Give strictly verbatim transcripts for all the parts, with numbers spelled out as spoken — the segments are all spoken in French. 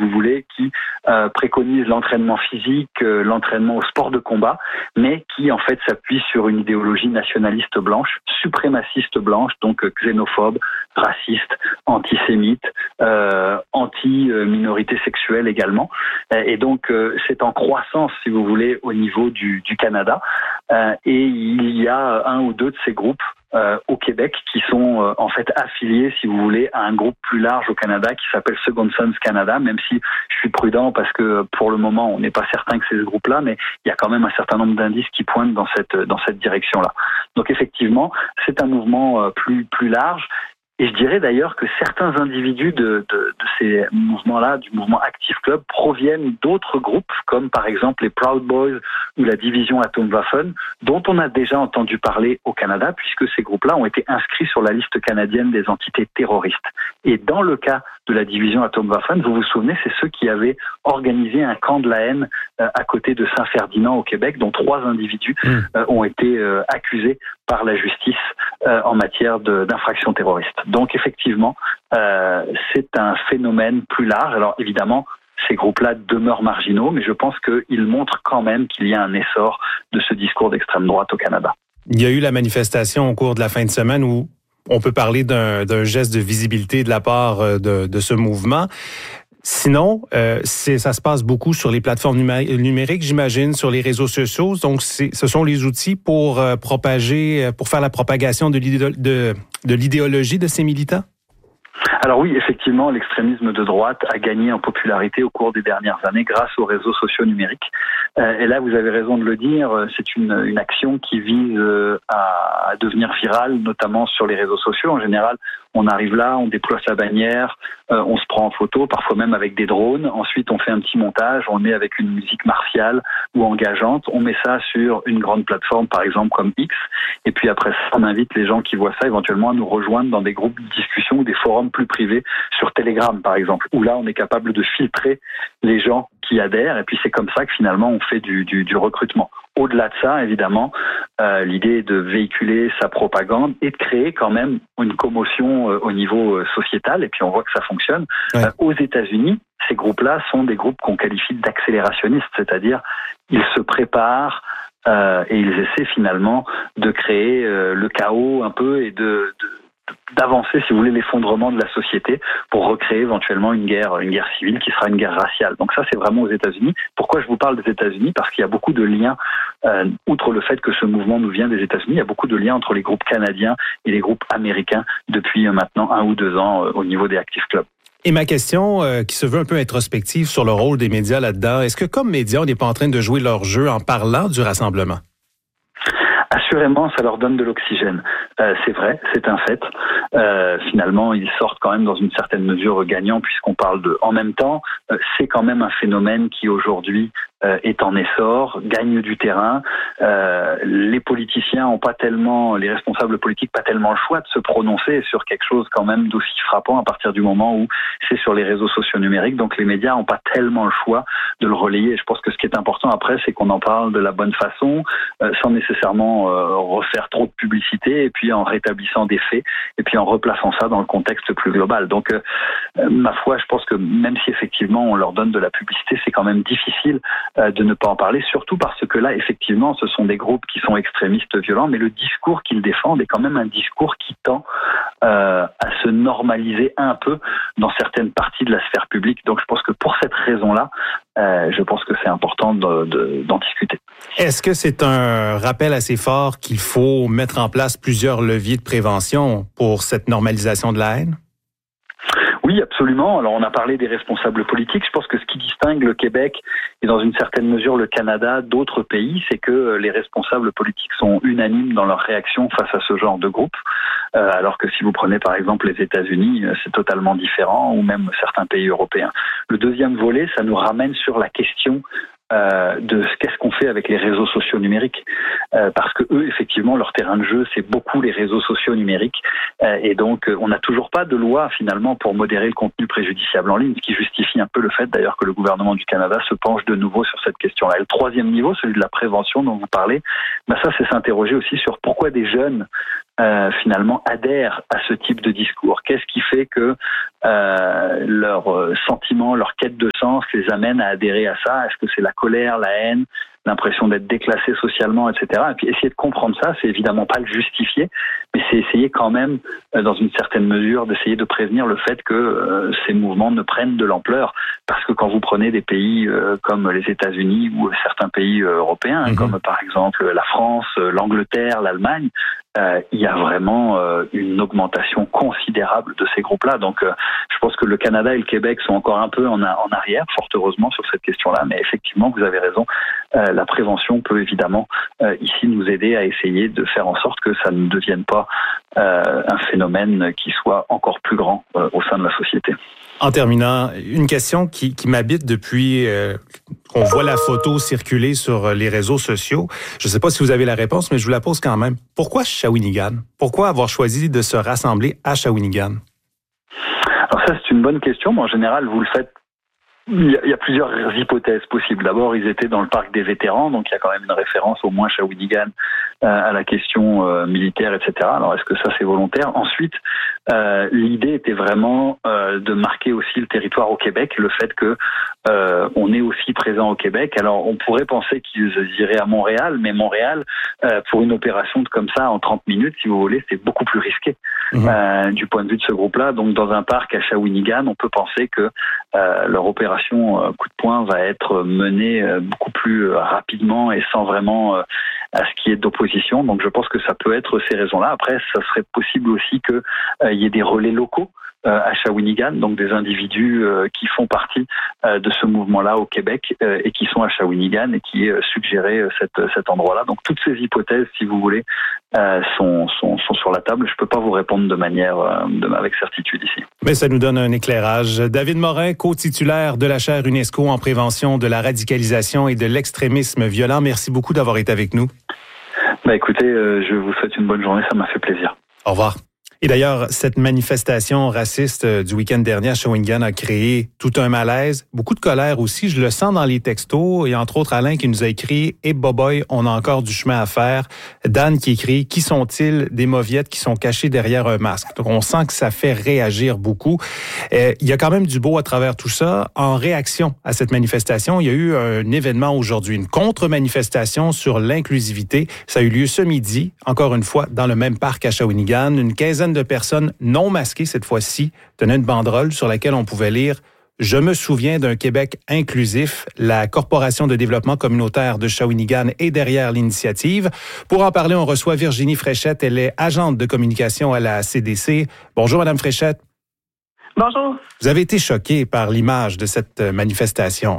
vous voulez, qui euh, préconise l'entraînement physique, euh, l'entraînement au sport de combat, mais qui en fait s'appuie sur une idéologie nationaliste blanche, suprémaciste blanche, donc euh, xénophobe, raciste, antisémite, euh, anti-minorité sexuelle également. Et donc euh, c'est en croissance, si vous voulez, au niveau du, du Canada. Euh, et il y a un ou deux de ces groupes Euh, au Québec qui sont euh, en fait affiliés, si vous voulez, à un groupe plus large au Canada qui s'appelle Second Sons Canada, même si je suis prudent parce que pour le moment on n'est pas certain que c'est ce groupe-là, mais il y a quand même un certain nombre d'indices qui pointent dans cette dans cette direction-là. Donc effectivement, c'est un mouvement euh, plus plus large. Et je dirais d'ailleurs que certains individus de, de, de ces mouvements-là, du mouvement Active Club, proviennent d'autres groupes, comme par exemple les Proud Boys ou la division Atomwaffen, dont on a déjà entendu parler au Canada, puisque ces groupes-là ont été inscrits sur la liste canadienne des entités terroristes. Et dans le cas de la division Atomwaffen, vous vous souvenez, c'est ceux qui avaient organisé un camp de la haine euh, à côté de Saint-Ferdinand au Québec, dont trois individus euh, ont été euh, accusés par la justice euh, en matière de, d'infraction terroriste. Donc effectivement, euh, c'est un phénomène plus large. Alors évidemment, ces groupes-là demeurent marginaux, mais je pense qu'ils montrent quand même qu'il y a un essor de ce discours d'extrême droite au Canada. Il y a eu la manifestation au cours de la fin de semaine où on peut parler d'un, d'un geste de visibilité de la part de, de ce mouvement. Sinon, euh, c'est, ça se passe beaucoup sur les plateformes numé- numériques, j'imagine, sur les réseaux sociaux. Donc, c'est, ce sont les outils pour euh, propager, pour faire la propagation de, l'idéo- de, de l'idéologie de ces militants? Alors oui, effectivement, l'extrémisme de droite a gagné en popularité au cours des dernières années grâce aux réseaux sociaux numériques. Euh, et là, vous avez raison de le dire, c'est une, une action qui vise à, à devenir virale, notamment sur les réseaux sociaux. En général, on arrive là, on déploie sa bannière, euh, on se prend en photo, parfois même avec des drones. Ensuite, on fait un petit montage, on met avec une musique martiale ou engageante. On met ça sur une grande plateforme, par exemple comme X. Et puis après ça, on invite les gens qui voient ça éventuellement à nous rejoindre dans des groupes de discussion ou des forums plus privés sur Telegram, par exemple, où là, on est capable de filtrer les gens qui adhèrent. Et puis c'est comme ça que finalement, on fait du, du, du recrutement. Au-delà de ça, évidemment, euh, l'idée est de véhiculer sa propagande et de créer quand même une commotion euh, au niveau euh, sociétal. Et puis on voit que ça fonctionne. Ouais. Euh, aux États-Unis, ces groupes-là sont des groupes qu'on qualifie d'accélérationnistes, c'est-à-dire ils se préparent euh, et ils essaient finalement de créer euh, le chaos un peu et de, de d'avancer, si vous voulez, l'effondrement de la société pour recréer éventuellement une guerre, une guerre civile qui sera une guerre raciale. Donc ça, c'est vraiment aux États-Unis. Pourquoi je vous parle des États-Unis ? Parce qu'il y a beaucoup de liens, euh, outre le fait que ce mouvement nous vient des États-Unis, il y a beaucoup de liens entre les groupes canadiens et les groupes américains depuis euh, maintenant un ou deux ans euh, au niveau des Active Club. Et ma question, euh, qui se veut un peu introspective sur le rôle des médias là-dedans, est-ce que comme médias, on n'est pas en train de jouer leur jeu en parlant du rassemblement? Assurément, ça leur donne de l'oxygène. Euh, c'est vrai, c'est un fait. Euh, finalement, ils sortent quand même dans une certaine mesure gagnants puisqu'on parle de. En même temps, euh, c'est quand même un phénomène qui aujourd'hui euh, est en essor, gagne du terrain. Euh, les politiciens ont pas tellement, les responsables politiques pas tellement le choix de se prononcer sur quelque chose quand même d'aussi frappant à partir du moment où c'est sur les réseaux sociaux numériques. Donc les médias ont pas tellement le choix de le relayer. Et je pense que ce qui est important après, c'est qu'on en parle de la bonne façon, euh, sans nécessairement euh, refaire trop de publicité, et puis en rétablissant des faits, et puis en replaçant ça dans le contexte plus global. Donc, euh, ma foi, je pense que même si effectivement on leur donne de la publicité, c'est quand même difficile euh, de ne pas en parler, surtout parce que là, effectivement, ce sont des groupes qui sont extrémistes violents, mais le discours qu'ils défendent est quand même un discours qui tend euh, à se normaliser un peu dans certaines parties de la sphère publique. Donc, je pense que pour cette raison-là, euh, je pense que c'est important de, de, d'en discuter. Est-ce que c'est un rappel assez fort qu'il faut mettre en place plusieurs leviers de prévention pour cette normalisation de la haine? Oui, absolument. Alors, on a parlé des responsables politiques. Je pense que ce qui distingue le Québec et dans une certaine mesure le Canada d'autres pays, c'est que les responsables politiques sont unanimes dans leur réaction face à ce genre de groupe. Euh, alors que si vous prenez par exemple les États-Unis, c'est totalement différent, ou même certains pays européens. Le deuxième volet, ça nous ramène sur la question Euh, de qu'est-ce qu'on fait avec les réseaux sociaux numériques, euh, parce que eux, effectivement, leur terrain de jeu, c'est beaucoup les réseaux sociaux numériques, euh, et donc euh, on n'a toujours pas de loi finalement pour modérer le contenu préjudiciable en ligne, ce qui justifie un peu le fait d'ailleurs que le gouvernement du Canada se penche de nouveau sur cette question-là. Et le troisième niveau, celui de la prévention dont vous parlez, ben ça, c'est s'interroger aussi sur pourquoi des jeunes euh, finalement adhèrent à ce type de discours? Qu'est-ce qui fait que euh, leurs sentiments, leur quête de sens les amène à adhérer à ça? Est-ce que c'est la colère, la haine, l'impression d'être déclassé socialement, et cetera. Et puis essayer de comprendre ça, c'est évidemment pas le justifier, mais c'est essayer quand même, euh, dans une certaine mesure, d'essayer de prévenir le fait que euh, ces mouvements ne prennent de l'ampleur. Parce que quand vous prenez des pays euh, comme les États-Unis ou certains pays euh, européens, mmh. comme par exemple la France, l'Angleterre, l'Allemagne, euh, il y a vraiment euh, une augmentation considérable de ces groupes-là. Donc, euh, je pense que le Canada et le Québec sont encore un peu en, a, en arrière, fort heureusement, sur cette question-là. Mais effectivement, vous avez raison. Euh, la prévention peut évidemment euh, ici nous aider à essayer de faire en sorte que ça ne devienne pas euh, un phénomène qui soit encore plus grand euh, au sein de la société. En terminant, une question qui, qui m'habite depuis euh, qu'on voit la photo circuler sur les réseaux sociaux. Je ne sais pas si vous avez la réponse, mais je vous la pose quand même. Pourquoi Shawinigan? Pourquoi avoir choisi de se rassembler à Shawinigan? Alors ça, c'est une bonne question, mais en général, vous le faites. Il y a plusieurs hypothèses possibles. D'abord, ils étaient dans le parc des vétérans, donc il y a quand même une référence au moins Shawinigan euh, à la question euh, militaire, et cetera. Alors, est-ce que ça, c'est volontaire? Ensuite, euh, l'idée était vraiment euh, de marquer aussi le territoire au Québec, le fait que euh, on est aussi présent au Québec. Alors, on pourrait penser qu'ils iraient à Montréal, mais Montréal, euh, pour une opération de comme ça, en trente minutes, si vous voulez, c'est beaucoup plus risqué mmh. euh, du point de vue de ce groupe-là. Donc, dans un parc à Shawinigan, on peut penser que euh, leur opération coup de poing va être menée beaucoup plus rapidement et sans vraiment à ce qui est d'opposition. Donc je pense que ça peut être ces raisons-là. Après, ça serait possible aussi qu'il euh, y ait des relais locaux euh, à Shawinigan, donc des individus euh, qui font partie euh, de ce mouvement-là au Québec euh, et qui sont à Shawinigan et qui euh, suggéraient cette, cet endroit-là. Donc toutes ces hypothèses, si vous voulez, euh, sont, sont, sont sur la table. Je ne peux pas vous répondre de manière euh, de, avec certitude ici. Mais ça nous donne un éclairage. David Morin, co-titulaire de la chaire UNESCO en prévention de la radicalisation et de l'extrémisme violent. Merci beaucoup d'avoir été avec nous. Ben écoutez, euh, je vous souhaite une bonne journée, ça m'a fait plaisir. Au revoir. Et d'ailleurs, cette manifestation raciste du week-end dernier à Shawinigan a créé tout un malaise, beaucoup de colère aussi. Je le sens dans les textos et entre autres Alain qui nous a écrit « Eh boboy, on a encore du chemin à faire ». Dan qui écrit « Qui sont-ils des mauviettes qui sont cachées derrière un masque ». Donc on sent que ça fait réagir beaucoup. Euh, il y a quand même du beau à travers tout ça. En réaction à cette manifestation, il y a eu un événement aujourd'hui, une contre-manifestation sur l'inclusivité. Ça a eu lieu ce midi, encore une fois, dans le même parc à Shawinigan. Une quinzaine de personnes non masquées cette fois-ci tenaient une banderole sur laquelle on pouvait lire « Je me souviens d'un Québec inclusif ». La Corporation de développement communautaire de Shawinigan est derrière l'initiative. Pour en parler, on reçoit Virginie Fréchette. Elle est agente de communication à la C D C. Bonjour, Madame Fréchette. Bonjour. Vous avez été choquée par l'image de cette manifestation.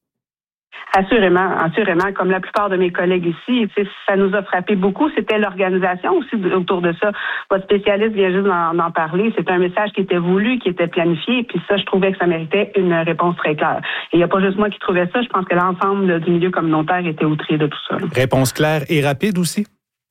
Assurément, assurément, comme la plupart de mes collègues ici, ça nous a frappé beaucoup. C'était l'organisation aussi autour de ça. Votre spécialiste vient juste d'en, d'en parler. C'est un message qui était voulu, qui était planifié, puis ça, je trouvais que ça méritait une réponse très claire. Et il n'y a pas juste moi qui trouvais ça, je pense que l'ensemble du milieu communautaire était outré de tout ça. Là. Réponse claire et rapide aussi?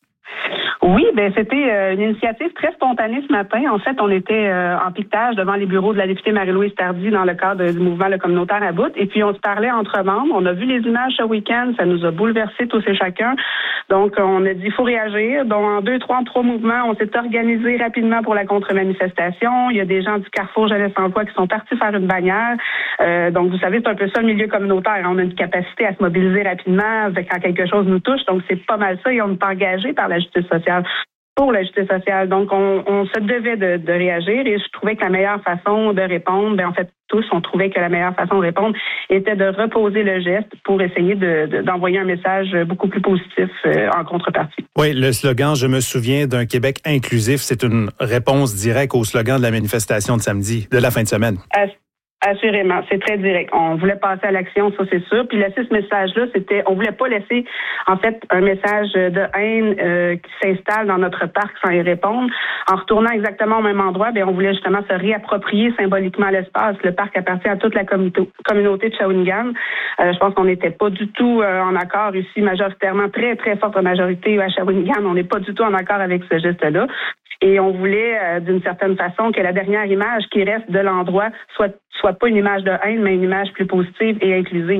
Oui, ben c'était euh, une initiative très spontanée ce matin. En fait, on était euh, en piquetage devant les bureaux de la députée Marie-Louise Tardy dans le cadre du mouvement Le Communautaire à bout. Et puis, on se parlait entre membres. On a vu les images ce week-end. Ça nous a bouleversés tous et chacun. Donc, on a dit, il faut réagir. Donc, en deux, trois, trois mouvements, on s'est organisé rapidement pour la contre-manifestation. Il y a des gens du Carrefour Jeunesse Emploi qui sont partis faire une bannière. Euh, donc, vous savez, c'est un peu ça le milieu communautaire. On a une capacité à se mobiliser rapidement quand quelque chose nous touche. Donc, c'est pas mal ça. Et on est engagé par la justice sociale. Pour la justice sociale. Donc, on, on se devait de, de réagir et je trouvais que la meilleure façon de répondre, ben en fait, tous, on trouvait que la meilleure façon de répondre était de reposer le geste pour essayer de, de, d'envoyer un message beaucoup plus positif euh, en contrepartie. Oui, le slogan « Je me souviens d'un Québec inclusif », c'est une réponse directe au slogan de la manifestation de samedi, de la fin de semaine. À Assurément, c'est très direct. On voulait passer à l'action, ça c'est sûr. Puis laisser ce message-là, c'était, on voulait pas laisser en fait un message de haine euh, qui s'installe dans notre parc sans y répondre. En retournant exactement au même endroit, bien on voulait justement se réapproprier symboliquement l'espace. Le parc appartient à toute la communauté, communauté de Shawinigan. Euh, je pense qu'on n'était pas du tout euh, en accord ici, majoritairement très très forte majorité à Shawinigan. On n'est pas du tout en accord avec ce geste-là. Et on voulait, euh, d'une certaine façon, que la dernière image qui reste de l'endroit soit soit pas une image de haine, mais une image plus positive et inclusive.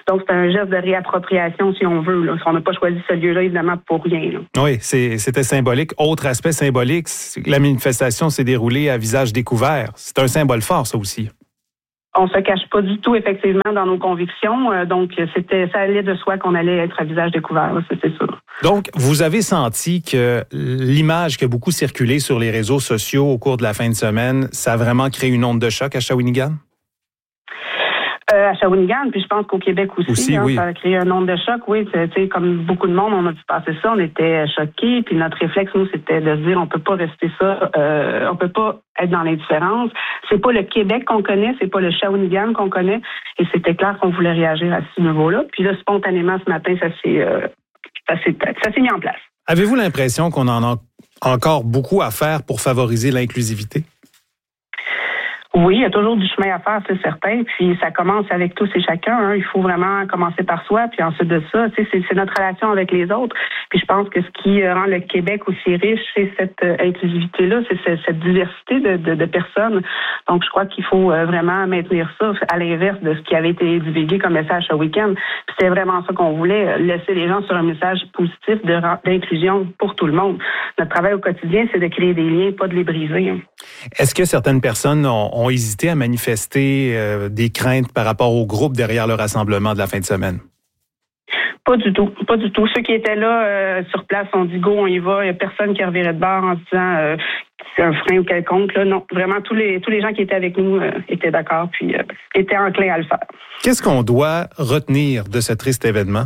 Donc, c'est un geste de réappropriation, si on veut. Là. On n'a pas choisi ce lieu-là, évidemment, pour rien. Là. Oui, c'est, c'était symbolique. Autre aspect symbolique, la manifestation s'est déroulée à visage découvert. C'est un symbole fort, ça aussi. On se cache pas du tout, effectivement, dans nos convictions. Euh, donc, c'était, ça allait de soi qu'on allait être à visage découvert, là, c'est sûr. Donc, vous avez senti que l'image qui a beaucoup circulé sur les réseaux sociaux au cours de la fin de semaine, ça a vraiment créé une onde de choc à Shawinigan? Euh, à Shawinigan, puis je pense qu'au Québec aussi, aussi hein, oui. ça a créé un onde de choc. Oui, tu sais, comme beaucoup de monde, on a vu passer ça, on était choqués, puis notre réflexe, nous, c'était de se dire, on peut pas rester ça, euh, on peut pas être dans l'indifférence. C'est pas le Québec qu'on connaît, c'est pas le Shawinigan qu'on connaît, et c'était clair qu'on voulait réagir à ce niveau-là. Puis là, spontanément, ce matin, ça s'est, euh, ça s'est, ça s'est mis en place. Avez-vous l'impression qu'on en a encore beaucoup à faire pour favoriser l'inclusivité? Oui, il y a toujours du chemin à faire, c'est certain. Puis ça commence avec tous et chacun. Hein. Il faut vraiment commencer par soi, puis ensuite de ça, tu sais, c'est, c'est notre relation avec les autres. Puis je pense que ce qui rend le Québec aussi riche, c'est cette euh, inclusivité-là, c'est, c'est cette diversité de, de, de personnes. Donc je crois qu'il faut euh, vraiment maintenir ça à l'inverse de ce qui avait été divulgué comme message ce week-end. Puis c'est vraiment ça qu'on voulait, laisser les gens sur un message positif de, d'inclusion pour tout le monde. Notre travail au quotidien, c'est de créer des liens, pas de les briser. Hein. Est-ce que certaines personnes ont, ont hésité à manifester euh, des craintes par rapport au groupe derrière le rassemblement de la fin de semaine? Pas du tout, pas du tout. Ceux qui étaient là euh, sur place ont dit go, on y va. Il n'y a personne qui revirait de bord en disant euh, que c'est un frein ou quelconque. Là, non, vraiment tous les tous les gens qui étaient avec nous euh, étaient d'accord puis euh, étaient enclins à le faire. Qu'est-ce qu'on doit retenir de ce triste événement?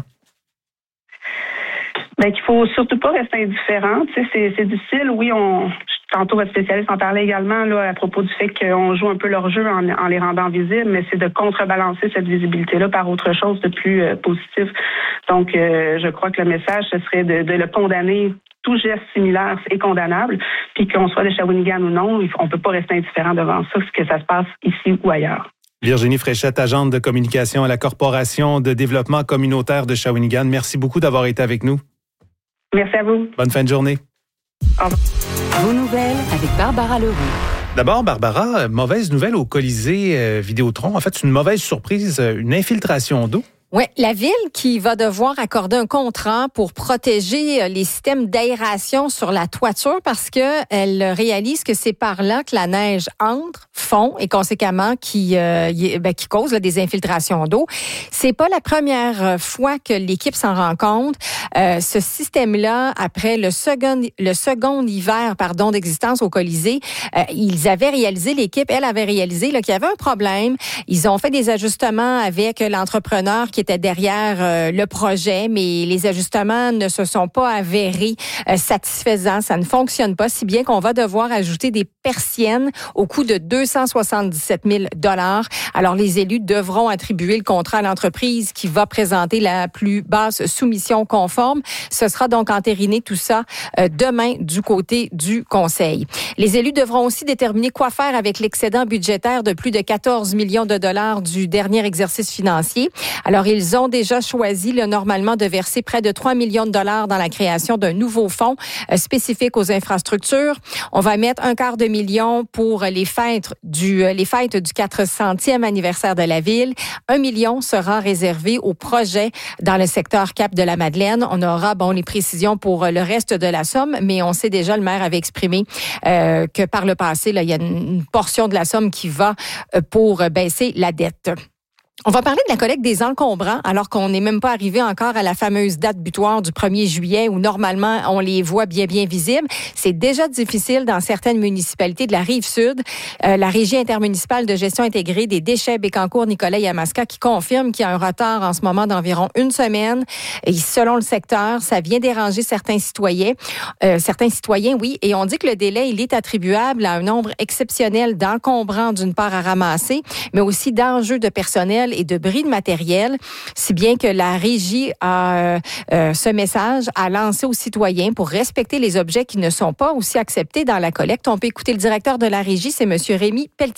Ben qu'il faut surtout pas rester indifférent. Tu sais, c'est, c'est difficile. Oui, on. Tantôt, votre spécialiste en parlait également là, à propos du fait qu'on joue un peu leur jeu en, en les rendant visibles, mais c'est de contrebalancer cette visibilité-là par autre chose de plus euh, positif. Donc, euh, je crois que le message, ce serait de, de le condamner. Tout geste similaire est condamnable, puis qu'on soit de Shawinigan ou non, on ne peut pas rester indifférent devant ça, que ça se passe ici ou ailleurs. Virginie Fréchette, agente de communication à la Corporation de développement communautaire de Shawinigan. Merci beaucoup d'avoir été avec nous. Merci à vous. Bonne fin de journée. Au revoir. Vos nouvelles avec Barbara Leroux. D'abord, Barbara, mauvaise nouvelle au Colisée euh, Vidéotron. En fait, une mauvaise surprise, une infiltration d'eau. Oui, la ville qui va devoir accorder un contrat pour protéger les systèmes d'aération sur la toiture parce que elle réalise que c'est par là que la neige entre, fond et conséquemment qui euh, ben, qui cause là, des infiltrations d'eau. C'est pas la première fois que l'équipe s'en rend compte. Euh, ce système-là, après le second le second hiver pardon d'existence au Colisée, euh, ils avaient réalisé, l'équipe, elle avait réalisé là, qu'il y avait un problème. Ils ont fait des ajustements avec l'entrepreneur qui était derrière euh, le projet, mais les ajustements ne se sont pas avérés euh, satisfaisants. Ça ne fonctionne pas, si bien qu'on va devoir ajouter des persiennes au coût de deux cent soixante-dix-sept mille dollars. Alors, les élus devront attribuer le contrat à l'entreprise qui va présenter la plus basse soumission conforme. Ce sera donc entériné tout ça euh, demain du côté du Conseil. Les élus devront aussi déterminer quoi faire avec l'excédent budgétaire de plus de quatorze millions de dollars du dernier exercice financier. Alors, ils ont déjà choisi là, normalement de verser près de trois millions de dollars dans la création d'un nouveau fonds euh, spécifique aux infrastructures. On va mettre un quart de million pour les fêtes du euh, les fêtes du quatre centième anniversaire de la ville. Un million sera réservé aux projets dans le secteur Cap de la Madeleine. On aura bon les précisions pour le reste de la somme, mais on sait déjà, le maire avait exprimé euh, que par le passé, là, il y a une portion de la somme qui va euh, pour baisser la dette. On va parler de la collecte des encombrants, alors qu'on n'est même pas arrivé encore à la fameuse date butoir du premier juillet où normalement on les voit bien bien visibles. C'est déjà difficile dans certaines municipalités de la Rive-Sud. Euh, la Régie intermunicipale de gestion intégrée des déchets Bécancour, Nicolet et Yamaska qui confirme qu'il y a un retard en ce moment d'environ une semaine. Et selon le secteur, ça vient déranger certains citoyens. Euh, certains citoyens, oui. Et on dit que le délai, il est attribuable à un nombre exceptionnel d'encombrants d'une part à ramasser, mais aussi d'enjeux de personnel et de bris de matériel, si bien que la Régie a euh, ce message à lancer aux citoyens pour respecter les objets qui ne sont pas aussi acceptés dans la collecte. On peut écouter le directeur de la Régie, c'est M. Rémi Pelletier.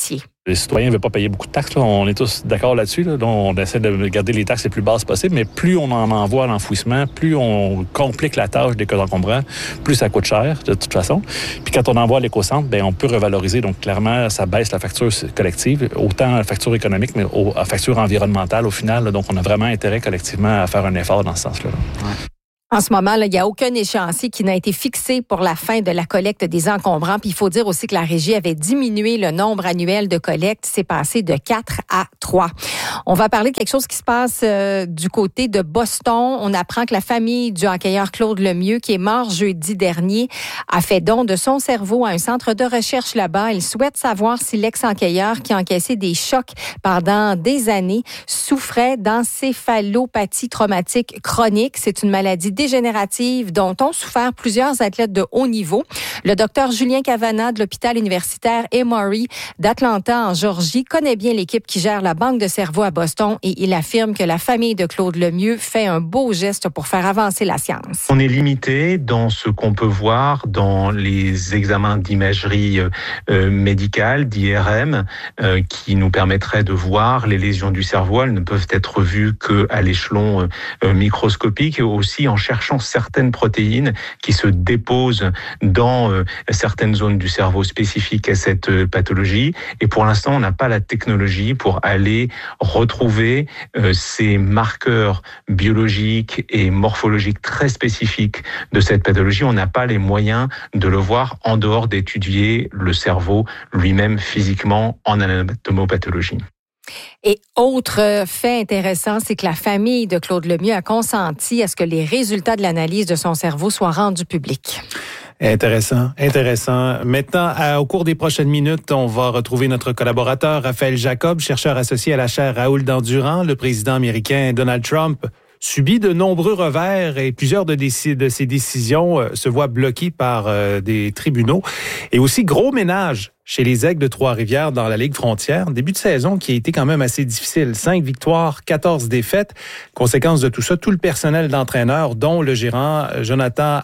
Les citoyens ne veulent pas payer beaucoup de taxes. Là. On est tous d'accord là-dessus. Là. Donc, on essaie de garder les taxes les plus basses possibles, mais plus on en envoie à l'enfouissement, plus on complique la tâche des cas encombrants, plus ça coûte cher, de toute façon. Puis quand on envoie à l'éco-centre, bien, on peut revaloriser. Donc, clairement, ça baisse la facture collective, autant la facture économique, mais la facture environnementale au final. Là. Donc, on a vraiment intérêt collectivement à faire un effort dans ce sens-là. Ouais. En ce moment, là, il n'y a aucun échéancier qui n'a été fixé pour la fin de la collecte des encombrants. Puis il faut dire aussi que la Régie avait diminué le nombre annuel de collectes. C'est passé de quatre à trois. On va parler de quelque chose qui se passe euh, du côté de Boston. On apprend que la famille du hockeyeur Claude Lemieux, qui est mort jeudi dernier, a fait don de son cerveau à un centre de recherche là-bas. Il souhaite savoir si l'ex-hockeyeur, qui a encaissé des chocs pendant des années, souffrait d'encéphalopathie traumatique chronique. C'est une maladie dégénérative dont ont souffert plusieurs athlètes de haut niveau. Le docteur Julien Cavana de l'hôpital universitaire Emory d'Atlanta en Georgie connaît bien l'équipe qui gère la banque de cerveau à Boston et il affirme que la famille de Claude Lemieux fait un beau geste pour faire avancer la science. On est limité dans ce qu'on peut voir dans les examens d'imagerie euh, médicale, d'I R M, euh, qui nous permettraient de voir les lésions du cerveau. Elles ne peuvent être vues qu'à l'échelon euh, microscopique et aussi en cherchant certaines protéines qui se déposent dans euh, certaines zones du cerveau spécifiques à cette euh, pathologie. Et pour l'instant, on n'a pas la technologie pour aller retrouver euh, ces marqueurs biologiques et morphologiques très spécifiques de cette pathologie. On n'a pas les moyens de le voir en dehors d'étudier le cerveau lui-même physiquement en anatomopathologie. Et autre fait intéressant, c'est que la famille de Claude Lemieux a consenti à ce que les résultats de l'analyse de son cerveau soient rendus publics. Intéressant, intéressant. Maintenant, à, au cours des prochaines minutes, on va retrouver notre collaborateur Raphaël Jacob, chercheur associé à la chaire Raoul Dandurand. Le président américain Donald Trump subit de nombreux revers et plusieurs de, des, de ses décisions euh, se voient bloquées par euh, des tribunaux. Et aussi, gros ménage chez les Aigles de Trois-Rivières dans la Ligue frontière. Début de saison qui a été quand même assez difficile. Cinq victoires, quatorze défaites. Conséquence de tout ça, tout le personnel d'entraîneur, dont le gérant Jonathan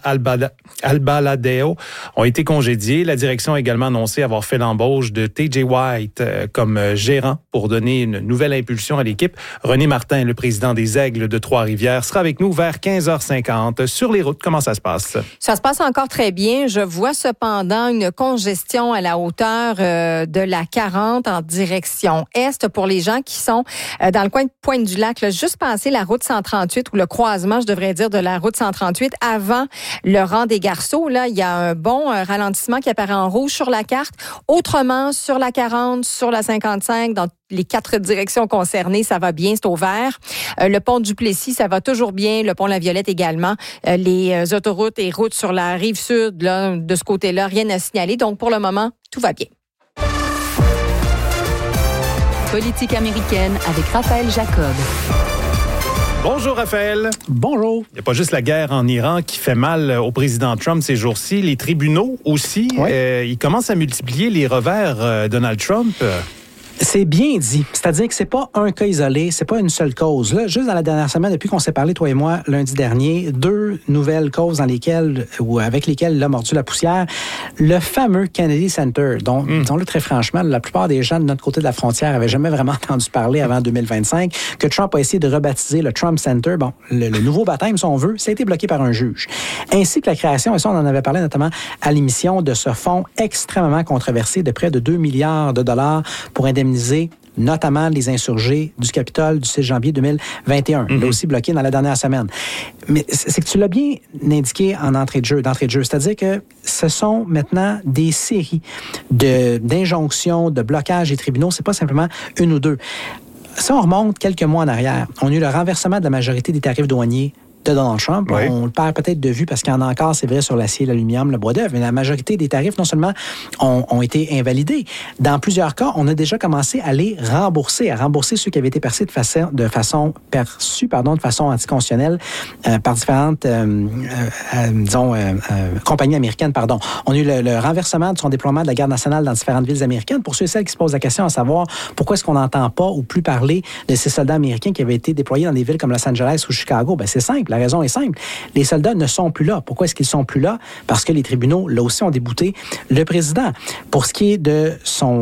Albaladeo, ont été congédiés. La direction a également annoncé avoir fait l'embauche de T J White euh, comme gérant pour donner une nouvelle impulsion à l'équipe. René Martin, le président des Aigles de Trois-Rivières, sera avec nous vers quinze heures cinquante. Sur les routes, comment ça se passe? Ça se passe encore très bien. Je vois cependant une congestion à la hauteur de la quarante en direction est pour les gens qui sont dans le coin de Pointe-du-Lac, là, juste passer la route cent trente-huit ou le croisement, je devrais dire, de la route cent trente-huit avant le rang des Garceaux. Là, il y a un bon ralentissement qui apparaît en rouge sur la carte. Autrement, sur la quarante, sur la cinquante-cinq, dans les quatre directions concernées, ça va bien, c'est au vert. Euh, le pont du Plessis, ça va toujours bien. Le pont La Violette également. Euh, les euh, autoroutes et routes sur la rive sud, là, de ce côté-là, rien à signaler. Donc, pour le moment, tout va bien. Politique américaine avec Raphaël Jacob. Bonjour Raphaël. Bonjour. Il n'y a pas juste la guerre en Iran qui fait mal au président Trump ces jours-ci. Les tribunaux aussi, oui. euh, ils commencent à multiplier les revers euh, Donald Trump. C'est bien dit. C'est-à-dire que c'est pas un cas isolé, c'est pas une seule cause. Là, juste dans la dernière semaine, depuis qu'on s'est parlé, toi et moi, lundi dernier, deux nouvelles causes dans lesquelles, ou avec lesquelles il a mordu la poussière. Le fameux Kennedy Center, dont, mm. disons-le très franchement, la plupart des gens de notre côté de la frontière avaient jamais vraiment entendu parler avant deux mille vingt-cinq, que Trump a essayé de rebaptiser le Trump Center. Bon, le, le nouveau baptême, si on veut, ça a été bloqué par un juge. Ainsi que la création, et ça, on en avait parlé notamment à l'émission, de ce fonds extrêmement controversé de près de deux milliards de dollars pour indemniser notamment les insurgés du Capitole du six janvier deux mille vingt et un, mm-hmm. là aussi bloqué dans la dernière semaine. Mais c'est que tu l'as bien indiqué en entrée de jeu, d'entrée de jeu, c'est-à-dire que ce sont maintenant des séries de, d'injonctions, de blocages des tribunaux, c'est pas simplement une ou deux. Si on remonte quelques mois en arrière, on a eu le renversement de la majorité des tarifs douaniers de Donald Trump. Oui. On le perd peut-être de vue parce qu'il y en a encore, c'est vrai, sur l'acier, l'aluminium, le bois d'œuvre, mais la majorité des tarifs, non seulement ont, ont été invalidés, dans plusieurs cas, on a déjà commencé à les rembourser, à rembourser ceux qui avaient été perçus de façon, de façon perçus, pardon, de façon anticonstitutionnelle euh, par différentes, euh, euh, disons, euh, euh, compagnies américaines, pardon. On a eu le, le renversement de son déploiement de la garde nationale dans différentes villes américaines. Pour ceux et celles qui se posent la question à savoir pourquoi est-ce qu'on n'entend pas ou plus parler de ces soldats américains qui avaient été déployés dans des villes comme Los Angeles ou Chicago, ben c'est simple. La raison est simple. Les soldats ne sont plus là. Pourquoi est-ce qu'ils sont plus là? Parce que les tribunaux, là aussi, ont débouté le président. Pour ce qui est de son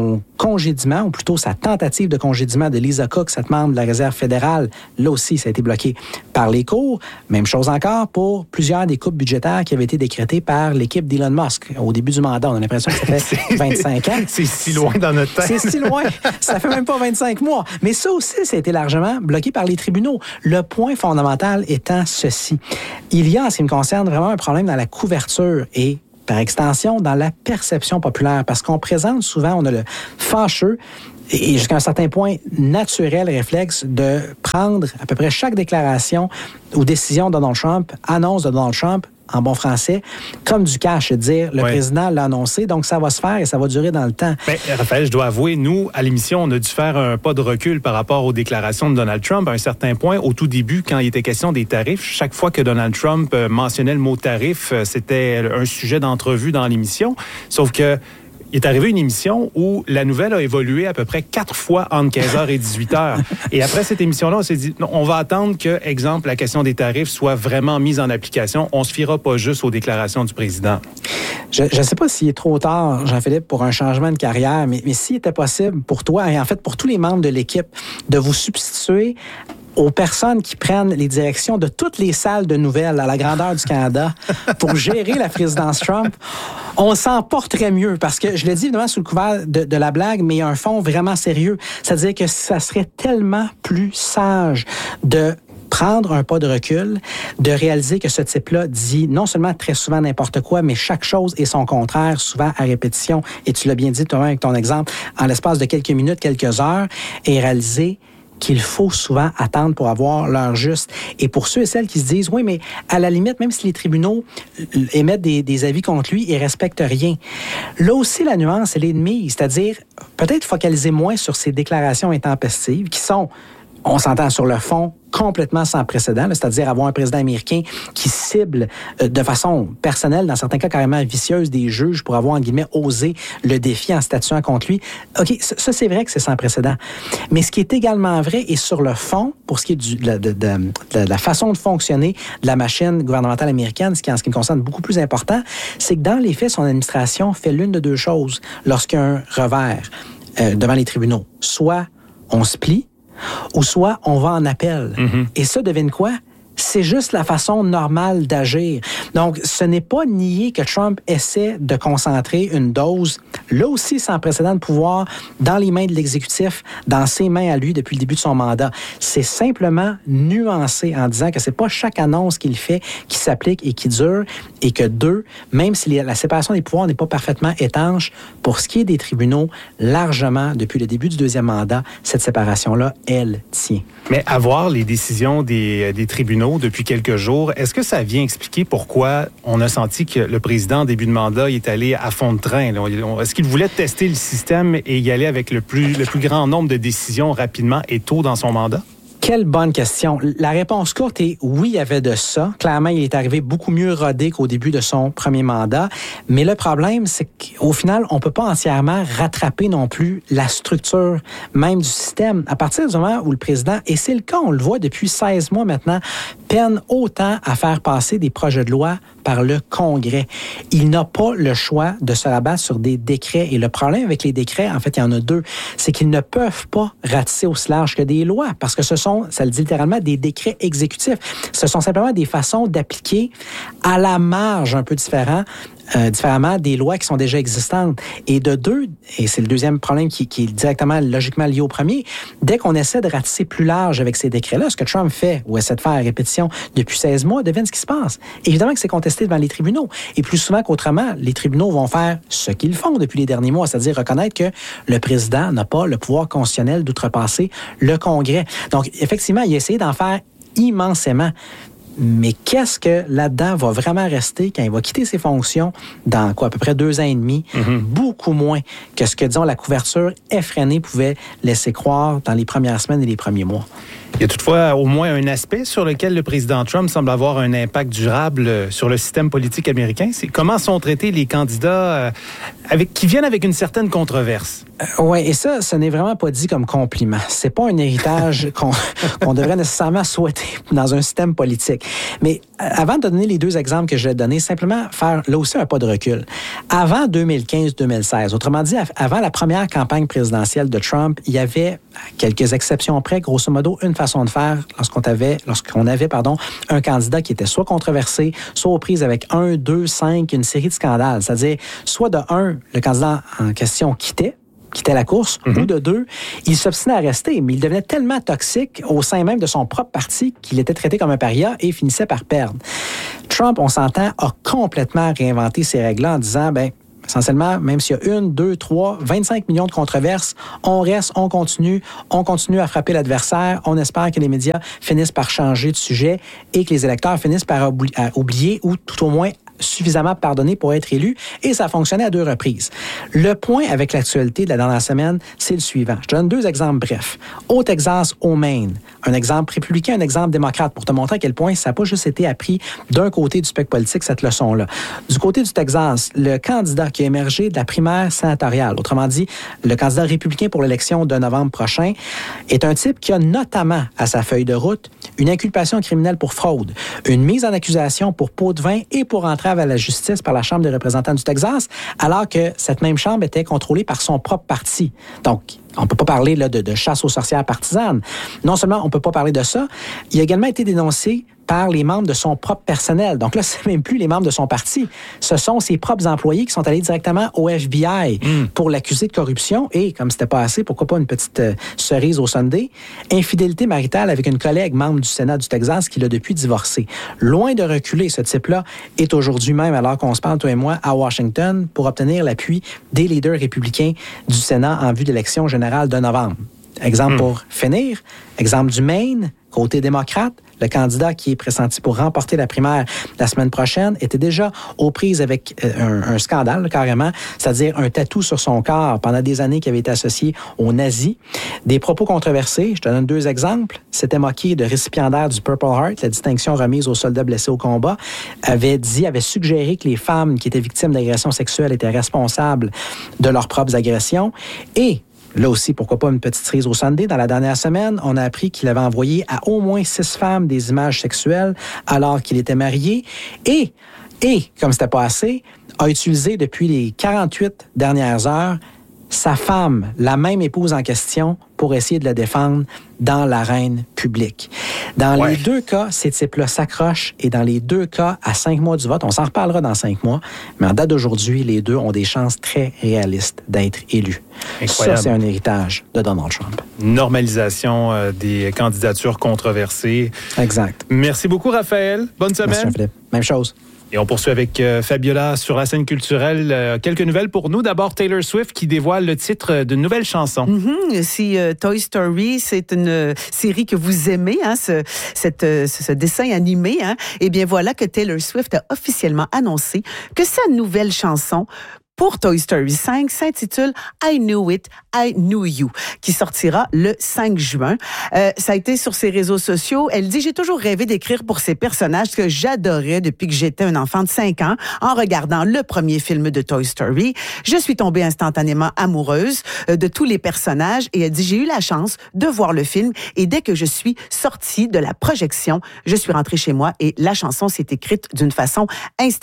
congédiement, ou plutôt sa tentative de congédiement de Lisa Cook, cette membre de la Réserve fédérale, là aussi, ça a été bloqué par les cours. Même chose encore pour plusieurs des coupes budgétaires qui avaient été décrétées par l'équipe d'Elon Musk au début du mandat. On a l'impression que ça fait vingt-cinq ans. C'est si loin dans notre tête. C'est si loin. Ça fait même pas vingt-cinq mois. Mais ça aussi, ça a été largement bloqué par les tribunaux. Le point fondamental étant ceci. Il y a, en ce qui me concerne, vraiment un problème dans la couverture et par extension, dans la perception populaire, parce qu'on présente souvent, on a le fâcheux et jusqu'à un certain point naturel réflexe de prendre à peu près chaque déclaration ou décision de Donald Trump, annonce de Donald Trump, en bon français, comme du cash, et de dire le ouais. président l'a annoncé, donc ça va se faire et ça va durer dans le temps. Bien, Raphaël, je dois avouer, nous, à l'émission, on a dû faire un pas de recul par rapport aux déclarations de Donald Trump. À un certain point, au tout début, quand il était question des tarifs, chaque fois que Donald Trump mentionnait le mot tarif, c'était un sujet d'entrevue dans l'émission. Sauf que il est arrivé une émission où la nouvelle a évolué à peu près quatre fois entre quinze heures et dixhuit heures. Et après cette émission-là, on s'est dit, non, on va attendre que, exemple, la question des tarifs soit vraiment mise en application. On se fiera pas juste aux déclarations du président. Je ne sais pas s'il est trop tard, Jean-Philippe, pour un changement de carrière, mais, mais s'il était possible pour toi, et en fait pour tous les membres de l'équipe, de vous substituer aux personnes qui prennent les directions de toutes les salles de nouvelles à la grandeur du Canada pour gérer la présidence Trump, on s'en porterait mieux. Parce que, je le dis évidemment sous le couvert de, de la blague, mais il y a un fond vraiment sérieux. C'est-à-dire que ça serait tellement plus sage de prendre un pas de recul, de réaliser que ce type-là dit non seulement très souvent n'importe quoi, mais chaque chose est son contraire, souvent à répétition. Et tu l'as bien dit toi-même avec ton exemple, en l'espace de quelques minutes, quelques heures, et réaliser qu'il faut souvent attendre pour avoir l'heure juste. Et pour ceux et celles qui se disent, oui, mais à la limite, même si les tribunaux émettent des, des avis contre lui, ils ne respectent rien. Là aussi, la nuance, elle est de mise. C'est-à-dire, peut-être focaliser moins sur ces déclarations intempestives qui sont, on s'entend sur le fond, complètement sans précédent, là, c'est-à-dire avoir un président américain qui cible euh, de façon personnelle, dans certains cas carrément vicieuse, des juges pour avoir, en guillemets, osé le défi en statuant contre lui. OK, ça, ça c'est vrai que c'est sans précédent. Mais ce qui est également vrai, et sur le fond, pour ce qui est du, de, de, de, de la façon de fonctionner de la machine gouvernementale américaine, ce qui, en ce qui me concerne, beaucoup plus important, c'est que dans les faits, son administration fait l'une de deux choses lorsqu'il y a un revers euh, devant les tribunaux. Soit on se plie, ou soit on va en appel. Mm-hmm. Et ça, devine quoi? C'est juste la façon normale d'agir. Donc, ce n'est pas nier que Trump essaie de concentrer une dose, là aussi sans précédent de pouvoir, dans les mains de l'exécutif, dans ses mains à lui depuis le début de son mandat. C'est simplement nuancé en disant que c'est pas chaque annonce qu'il fait qui s'applique et qui dure, et que deux, même si la séparation des pouvoirs n'est pas parfaitement étanche, pour ce qui est des tribunaux, largement, depuis le début du deuxième mandat, cette séparation-là, elle tient. Mais avoir les décisions des, des tribunaux depuis quelques jours, est-ce que ça vient expliquer pourquoi on a senti que le président, en début de mandat, il est allé à fond de train? Est-ce qu'il voulait tester le système et y aller avec le plus, le plus grand nombre de décisions rapidement et tôt dans son mandat? Quelle bonne question. La réponse courte est oui, il y avait de ça. Clairement, il est arrivé beaucoup mieux rodé qu'au début de son premier mandat. Mais le problème, c'est qu'au final, on peut pas entièrement rattraper non plus la structure même du système. À partir du moment où le président, et c'est le cas, on le voit depuis seize mois maintenant, peine autant à faire passer des projets de loi par le Congrès. Il n'a pas le choix de se rabattre sur des décrets. Et le problème avec les décrets, en fait, il y en a deux. C'est qu'ils ne peuvent pas ratisser aussi large que des lois, parce que ce sont, ça le dit littéralement, des décrets exécutifs. Ce sont simplement des façons d'appliquer à la marge un peu différent, euh, différemment des lois qui sont déjà existantes. Et de deux, et c'est le deuxième problème qui, qui est directement, logiquement lié au premier, dès qu'on essaie de ratisser plus large avec ces décrets-là, ce que Trump fait, ou essaie de faire à répétition depuis seize mois, devine ce qui se passe. Évidemment que c'est contesté devant les tribunaux. Et plus souvent qu'autrement, les tribunaux vont faire ce qu'ils font depuis les derniers mois, c'est-à-dire reconnaître que le président n'a pas le pouvoir constitutionnel d'outrepasser le Congrès. Donc, effectivement, il a essayé d'en faire immensément. Mais qu'est-ce que là-dedans va vraiment rester quand il va quitter ses fonctions dans quoi, à peu près deux ans et demi? Mm-hmm. Beaucoup moins que ce que, disons, la couverture effrénée pouvait laisser croire dans les premières semaines et les premiers mois. y a toutefois au moins un aspect sur lequel le président Trump semble avoir un impact durable sur le système politique américain. C'est comment sont traités les candidats avec, qui viennent avec une certaine controverse. Euh, oui, et ça, ce n'est vraiment pas dit comme compliment. C'est pas un héritage qu'on, qu'on devrait nécessairement souhaiter dans un système politique. Mais euh, avant de donner les deux exemples que je vais donner, simplement faire là aussi un pas de recul. Avant deux mille quinze deux mille seize, autrement dit, avant la première campagne présidentielle de Trump, il y avait, à quelques exceptions près, grosso modo, une façon de faire lorsqu'on avait, lorsqu'on avait pardon, un candidat qui était soit controversé, soit aux prises avec un, deux, cinq, une série de scandales. C'est-à-dire, soit de un, le candidat en question quittait, quittait la course, mm-hmm. ou de deux, il s'obstinait à rester, mais il devenait tellement toxique au sein même de son propre parti qu'il était traité comme un paria et finissait par perdre. Trump, on s'entend, a complètement réinventé ces règles-là en disant, ben essentiellement, même s'il y a une, deux, trois, vingt-cinq millions de controverses, on reste, on continue, on continue à frapper l'adversaire. On espère que les médias finissent par changer de sujet et que les électeurs finissent par oubli- oublier ou tout au moins suffisamment pardonné pour être élu, et ça a fonctionné à deux reprises. Le point avec l'actualité de la dernière semaine, c'est le suivant. Je te donne deux exemples brefs. Au Texas, au Maine, un exemple républicain, un exemple démocrate, pour te montrer à quel point ça n'a pas juste été appris d'un côté du spectre politique, cette leçon-là. Du côté du Texas, le candidat qui a émergé de la primaire sénatoriale, autrement dit, le candidat républicain pour l'élection de novembre prochain, est un type qui a notamment à sa feuille de route une inculpation criminelle pour fraude, une mise en accusation pour pot de vin et pour entrave à la justice par la Chambre des représentants du Texas, alors que cette même Chambre était contrôlée par son propre parti. Donc, on ne peut pas parler là, de, de chasse aux sorcières partisanes. Non seulement on ne peut pas parler de ça, il a également été dénoncé par les membres de son propre personnel. Donc là, c'est même plus les membres de son parti. Ce sont ses propres employés qui sont allés directement au F B I mm. pour l'accuser de corruption et, comme c'était pas assez, pourquoi pas une petite euh, cerise au sundae, infidélité maritale avec une collègue membre du Sénat du Texas qui l'a depuis divorcé. Loin de reculer, ce type-là est aujourd'hui même, alors qu'on se parle, toi et moi, à Washington pour obtenir l'appui des leaders républicains du Sénat en vue de l'élection générale de novembre. Exemple mm. pour finir, exemple du Maine, côté démocrate, le candidat qui est pressenti pour remporter la primaire la semaine prochaine était déjà aux prises avec un, un scandale, carrément, c'est-à-dire un tatou sur son corps pendant des années qui avait été associé aux nazis. Des propos controversés, je te donne deux exemples. S'était moqué de récipiendaire du Purple Heart, la distinction remise aux soldats blessés au combat, avait dit, avait suggéré que les femmes qui étaient victimes d'agressions sexuelles étaient responsables de leurs propres agressions. Et là aussi, pourquoi pas une petite cerise au sundae. Dans la dernière semaine, on a appris qu'il avait envoyé à au moins six femmes des images sexuelles alors qu'il était marié. Et, et comme c'était pas assez, a utilisé depuis les quarante-huit dernières heures sa femme, la même épouse en question, pour essayer de la défendre dans l'arène publique. Dans ouais. les deux cas, ces types-là s'accrochent et dans les deux cas, à cinq mois du vote, on s'en reparlera dans cinq mois, mais en date d'aujourd'hui, les deux ont des chances très réalistes d'être élus. Incroyable. Ça, c'est un héritage de Donald Trump. Normalisation euh, des candidatures controversées. Exact. Merci beaucoup, Raphaël. Bonne semaine. Merci, Philippe. Même chose. Et on poursuit avec euh, Fabiola sur la scène culturelle. Euh, quelques nouvelles pour nous. D'abord, Taylor Swift qui dévoile le titre d'une nouvelle chanson. Mm-hmm. Si euh, Toy Story, c'est une euh, série que vous aimez, hein, ce, cette, euh, ce dessin animé, hein, eh bien voilà que Taylor Swift a officiellement annoncé que sa nouvelle chanson pour Toy Story cinq s'intitule I Knew It, I Knew You, qui sortira le cinq juin. Euh, ça a été sur ses réseaux sociaux. Elle dit « J'ai toujours rêvé d'écrire pour ces personnages que j'adorais depuis que j'étais un enfant de cinq ans en regardant le premier film de Toy Story. Je suis tombée instantanément amoureuse de tous les personnages et elle dit « J'ai eu la chance de voir le film et dès que je suis sortie de la projection, je suis rentrée chez moi et la chanson s'est écrite d'une façon instantanée. »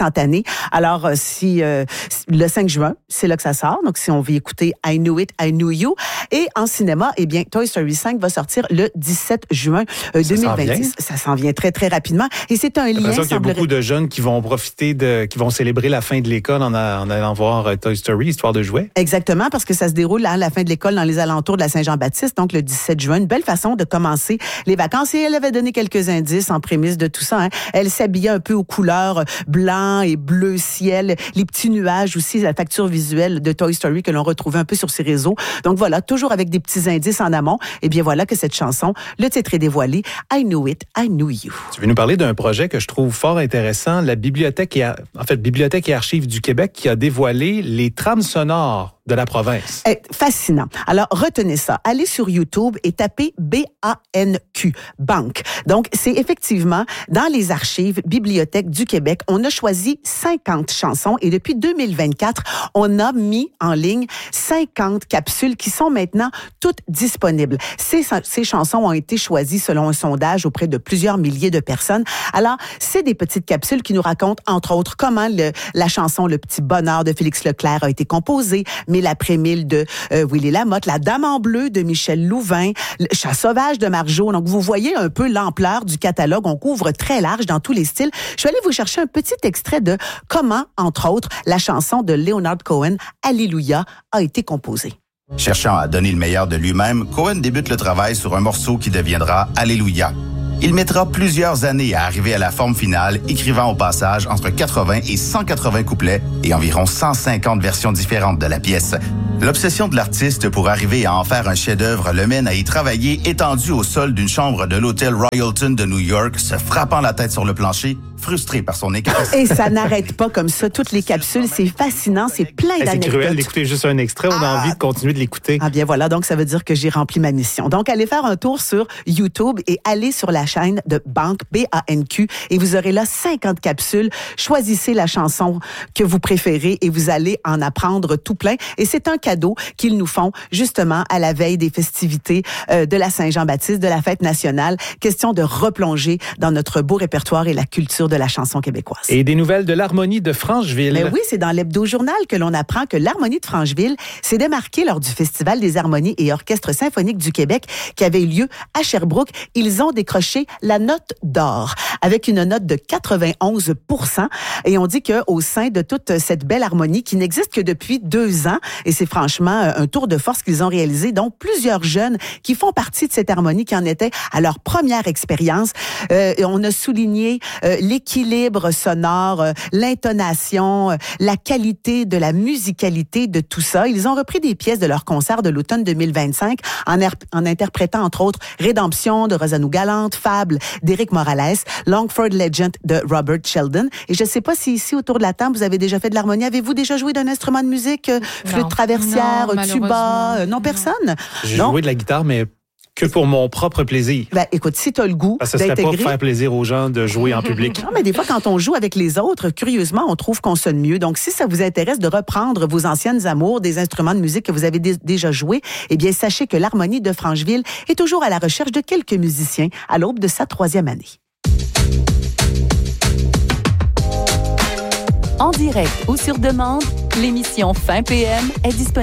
Alors, si euh, le cinq juin, c'est là que ça sort. Donc, si on veut écouter I Knew It, I Knew You. Et en cinéma, eh bien, Toy Story cinq va sortir le dix-sept juin euh, deux mille vingt-six. Ça s'en vient très, très rapidement. Et c'est un lien... J'ai l'impression qu'il y a beaucoup de jeunes qui vont profiter de... qui vont célébrer la fin de l'école en, a, en allant voir euh, Toy Story, histoire de jouer. Exactement, parce que ça se déroule à la fin de l'école dans les alentours de la Saint-Jean-Baptiste, donc le dix-sept juin. Une belle façon de commencer les vacances. Et elle avait donné quelques indices en prémisse de tout ça. Hein. Elle s'habillait un peu aux couleurs blanc et bleu ciel, les petits nuages aussi, la facture visuelle de Toy Story que l'on retrouvait un peu sur ses réseaux. Donc voilà, toujours avec des petits indices en amont. Et bien voilà que cette chanson, le titre est dévoilé, I Knew It, I Knew You. Tu veux nous parler d'un projet que je trouve fort intéressant, la Bibliothèque et, en fait, Bibliothèque et Archives du Québec qui a dévoilé les trames sonores de la province. Eh, fascinant. Alors, retenez ça. Allez sur YouTube et tapez B A N Q, Banque. Donc, c'est effectivement dans les archives Bibliothèque du Québec. On a choisi cinquante chansons et depuis deux mille vingt-quatre, on a mis en ligne cinquante capsules qui sont maintenant toutes disponibles. Ces, ces chansons ont été choisies selon un sondage auprès de plusieurs milliers de personnes. Alors, c'est des petites capsules qui nous racontent, entre autres, comment le, la chanson Le Petit Bonheur de Félix Leclerc a été composée, mais l'après-mille de euh, Willy Lamotte, La Dame en bleu de Michel Louvain, Le Chat sauvage de Marjo. Donc, vous voyez un peu l'ampleur du catalogue. On couvre très large dans tous les styles. Je vais aller vous chercher un petit extrait de comment, entre autres, la chanson de Leonard Cohen, Alléluia, a été composée. Cherchant à donner le meilleur de lui-même, Cohen débute le travail sur un morceau qui deviendra Alléluia. Il mettra plusieurs années à arriver à la forme finale, écrivant au passage entre quatre-vingts et cent quatre-vingts couplets et environ cent cinquante versions différentes de la pièce. L'obsession de l'artiste pour arriver à en faire un chef-d'œuvre le mène à y travailler étendu au sol d'une chambre de l'hôtel Royalton de New York, se frappant la tête sur le plancher, frustré par son incapacité. Et ça n'arrête pas comme ça. Toutes les capsules, c'est fascinant, c'est plein C'est d'anecdotes. cruel d'écouter juste un extrait. On a Ah. envie de continuer de l'écouter. Ah bien voilà, donc ça veut dire que j'ai rempli ma mission. Donc allez faire un tour sur YouTube et allez sur la chaîne de Banque, B A N Q, et vous aurez là cinquante capsules. Choisissez la chanson que vous préférez et vous allez en apprendre tout plein. Et c'est un cadeau qu'ils nous font justement à la veille des festivités euh, de la Saint-Jean-Baptiste, de la fête nationale. Question de replonger dans notre beau répertoire et la culture de la chanson québécoise. Et des nouvelles de l'harmonie de Francheville. Mais oui, c'est dans l'Hebdo-Journal que l'on apprend que l'harmonie de Francheville s'est démarquée lors du Festival des harmonies et orchestres symphoniques du Québec qui avait eu lieu à Sherbrooke. Ils ont décroché la note d'or avec une note de quatre-vingt-onze pour cent. Et on dit qu'au sein de toute cette belle harmonie qui n'existe que depuis deux ans, et c'est franchement un tour de force qu'ils ont réalisé, donc plusieurs jeunes qui font partie de cette harmonie qui en était à leur première expérience. Euh, on a souligné euh, l'équilibre sonore, euh, l'intonation, euh, la qualité de la musicalité de tout ça. Ils ont repris des pièces de leur concert de l'automne deux mille vingt-cinq en, er- en interprétant entre autres Rédemption de Rosanou Galante, Fable d'Éric Morales, Longford Legend de Robert Sheldon. Et je ne sais pas si ici autour de la table vous avez déjà fait de l'harmonie. Avez-vous déjà joué d'un instrument de musique, euh, flûte traversière, Non, tuba? Euh, non, personne? J'ai Non? joué de la guitare, mais que pour mon propre plaisir. Ben, écoute, si tu as le goût Parce que ce serait pas d'intégrer... pour faire plaisir aux gens de jouer en public. Non, mais des fois, quand on joue avec les autres, curieusement, on trouve qu'on sonne mieux. Donc, si ça vous intéresse de reprendre vos anciennes amours, des instruments de musique que vous avez dé- déjà joués, eh bien, sachez que l'harmonie de Francheville est toujours à la recherche de quelques musiciens à l'aube de sa troisième année. En direct ou sur demande, l'émission Fin P M est disponible